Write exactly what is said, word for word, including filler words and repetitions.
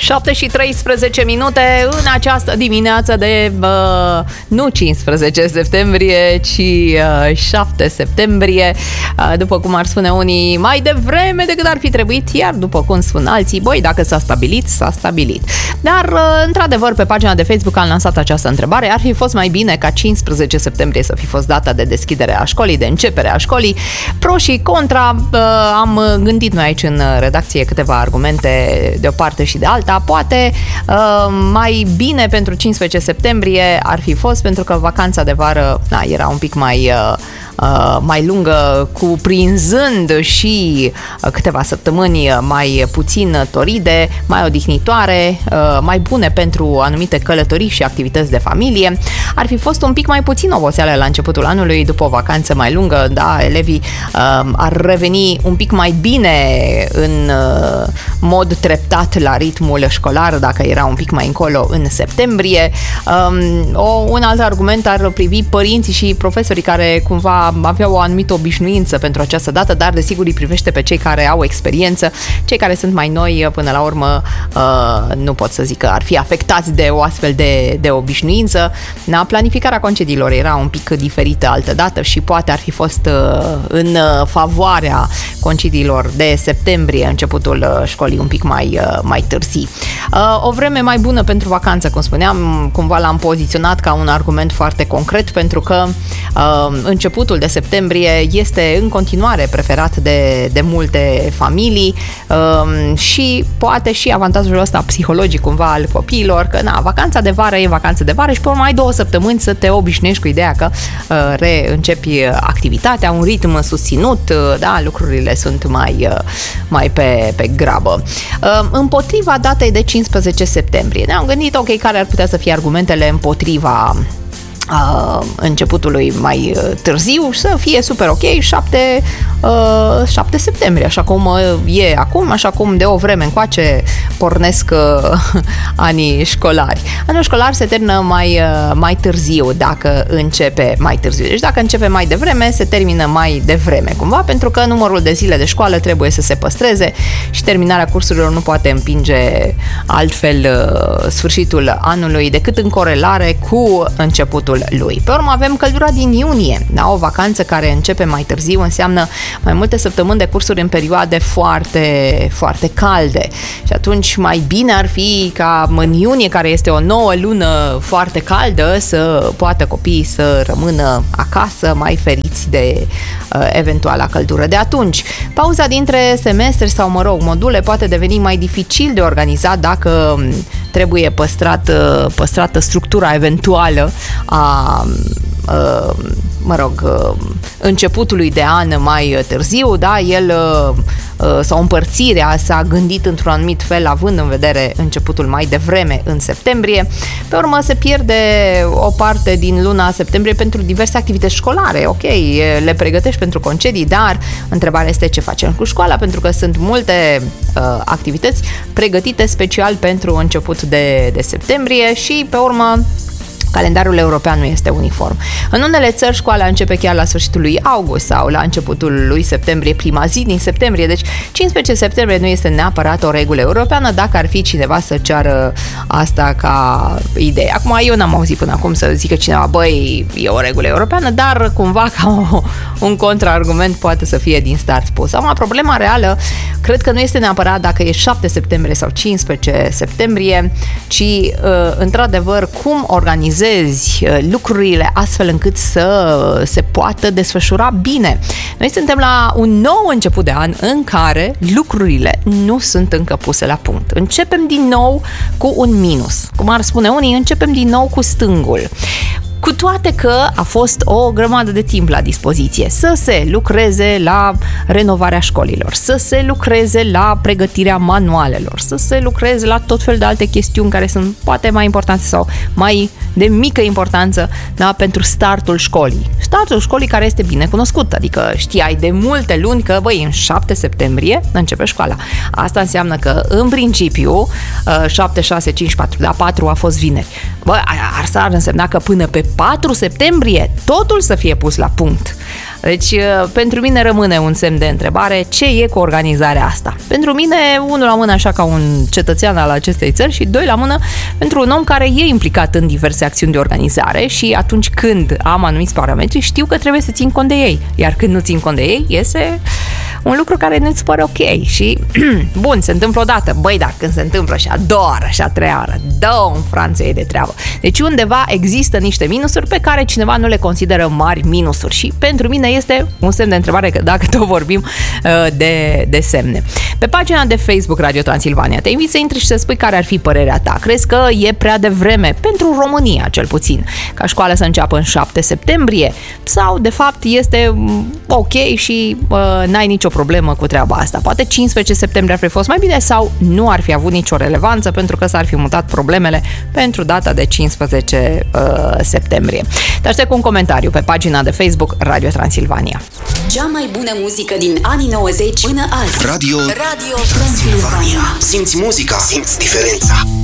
șapte și treisprezece minute în această dimineață de uh, nu cincisprezece septembrie, ci uh, șapte septembrie, uh, după cum ar spune unii, mai devreme decât ar fi trebuit, iar după cum spun alții, băi, dacă s-a stabilit, s-a stabilit. Dar, uh, într-adevăr, pe pagina de Facebook am lansat această întrebare: ar fi fost mai bine ca cincisprezece septembrie să fi fost data de deschidere a școlii, de începere a școlii? Pro și contra, uh, am gândit noi aici în redacție câteva argumente de o parte și de alta. Poate uh, mai bine pentru cincisprezece septembrie ar fi fost pentru că vacanța de vară na, era un pic mai uh, uh, mai lungă, cuprinzând și uh, câteva săptămâni mai puțin toride, mai odihnitoare, uh, mai bune pentru anumite călătorii și activități de familie. Ar fi fost un pic mai puțin oboseală la începutul anului după o vacanță mai lungă, da, elevii uh, ar reveni un pic mai bine în uh, mod treptat la ritmul școlar dacă era un pic mai încolo în septembrie. Um, o, un alt argument ar privi părinții și profesorii care cumva aveau o anumită obișnuință pentru această dată, dar desigur îi privește pe cei care au experiență. Cei care sunt mai noi, până la urmă, uh, nu pot să zic că ar fi afectați de o astfel de, de obișnuință. Na, planificarea concediilor era un pic diferită altă dată și poate ar fi fost uh, în favoarea concediilor de septembrie, începutul școlii un pic mai, mai târzii. O vreme mai bună pentru vacanță, cum spuneam, cumva l-am poziționat ca un argument foarte concret, pentru că începutul de septembrie este în continuare preferat de, de multe familii și poate și avantajul ăsta psihologic cumva al copiilor, că na, vacanța de vară e vacanță de vară și pe urmă ai două săptămâni să te obișnuiești cu ideea că reîncepi activitatea, un ritm susținut, da, lucrurile sunt mai, mai pe, pe grabă. Împotriva datei de cincisprezece septembrie, ne-am gândit, ok, care ar putea să fie argumentele împotriva Uh, începutului mai uh, târziu și să fie super ok șapte, uh, șapte septembrie, așa cum uh, e acum, așa cum de o vreme încoace pornesc uh, anii școlari. Anul școlar se termină mai, uh, mai târziu dacă începe mai târziu. Deci dacă începe mai devreme, se termină mai devreme, cumva, pentru că numărul de zile de școală trebuie să se păstreze și terminarea cursurilor nu poate împinge altfel uh, sfârșitul anului decât în corelare cu începutul lui. Pe urmă avem căldura din iunie, da? O vacanță care începe mai târziu înseamnă mai multe săptămâni de cursuri în perioade foarte, foarte calde și atunci mai bine ar fi ca în iunie, care este o nouă lună foarte caldă, să poată copiii să rămână acasă mai feriți de uh, eventuala căldură de atunci. Pauza dintre semestre sau, mă rog, module poate deveni mai dificil de organizat dacă trebuie păstrată, păstrată structura eventuală a Uh, mă rog, uh, începutului de an mai târziu, da, el uh, sau împărțirea s-a gândit într-un anumit fel, având în vedere începutul mai devreme în septembrie. Pe urmă se pierde o parte din luna septembrie pentru diverse activități școlare, ok, le pregătești pentru concedii, dar întrebarea este ce facem cu școala, pentru că sunt multe uh, activități pregătite special pentru început de, de septembrie și pe urmă calendarul european nu este uniform. În unele țări școala începe chiar la sfârșitul lui august sau la începutul lui septembrie, prima zi din septembrie, deci cincisprezece septembrie nu este neapărat o regulă europeană, dacă ar fi cineva să ceară asta ca idee. Acum, eu n-am auzit până acum să zică cineva, băi, e o regulă europeană, dar cumva ca o, un contraargument poate să fie din start spus. Acum, problema reală, cred că nu este neapărat dacă e șapte septembrie sau cincisprezece septembrie, ci, într-adevăr, cum organizezi lucrurile astfel încât să se poată desfășura bine. Noi suntem la un nou început de an în care lucrurile nu sunt încă puse la punct. Începem din nou cu un minus. Cum ar spune unii, începem din nou cu stângul. Cu toate că a fost o grămadă de timp la dispoziție să se lucreze la renovarea școlilor, să se lucreze la pregătirea manualelor, să se lucreze la tot fel de alte chestiuni care sunt poate mai importante sau mai de mică importanță, da, pentru startul școlii. Startul școlii care este bine cunoscut, adică știai de multe luni că, băi, în șapte septembrie începe școala. Asta înseamnă că, în principiu, șapte, șase, cinci, patru, da, patru a fost vineri. Bă, asta ar însemna că până pe patru septembrie totul să fie pus la punct. Deci, pentru mine rămâne un semn de întrebare, ce e cu organizarea asta? Pentru mine, unul la mână așa ca un cetățean al acestei țări și doi la mână pentru un om care e implicat în diverse acțiuni de organizare și atunci când am anumiți parametri, știu că trebuie să țin cont de ei. Iar când nu țin cont de ei, iese un lucru care nu-ți pare ok. Și, bun, se întâmplă odată. Băi, dar când se întâmplă și a doua oară și a treia oară, dă în Franța e de treabă. Deci undeva există niște minusuri pe care cineva nu le consideră mari minusuri și pentru mine este un semn de întrebare că dacă tot vorbim de, de semne. Pe pagina de Facebook Radio Transilvania te invit să intri și să spui care ar fi părerea ta. Crezi că e prea devreme pentru România, cel puțin, ca școala să înceapă în șapte septembrie? Sau, de fapt, este ok și uh, n-ai nicio problemă cu treaba asta? Poate cincisprezece septembrie ar fi fost mai bine sau nu ar fi avut nicio relevanță pentru că s-ar fi mutat problemele pentru data de cincisprezece uh, septembrie. Te aștept cu un comentariu pe pagina de Facebook Radio Transilvania. Cea mai bună muzică din anii nouăzeci până azi. Radio, Radio Transilvania. Simți muzica, simți diferența.